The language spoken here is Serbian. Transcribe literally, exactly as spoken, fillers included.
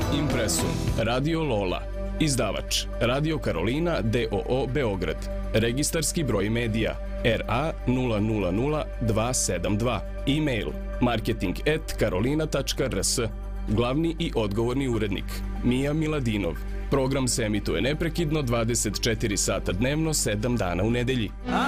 Impresum, Radio Lola. Izdavač, Radio Karolina d o o Beograd. Registarski broj medija R A nula nula nula dva sedam dva. E-mail marketing at karolina tačka r s. Glavni i odgovorni urednik Mija Miladinov. Program se emituje neprekidno dvadeset četiri sata dnevno, sedam dana u nedelji.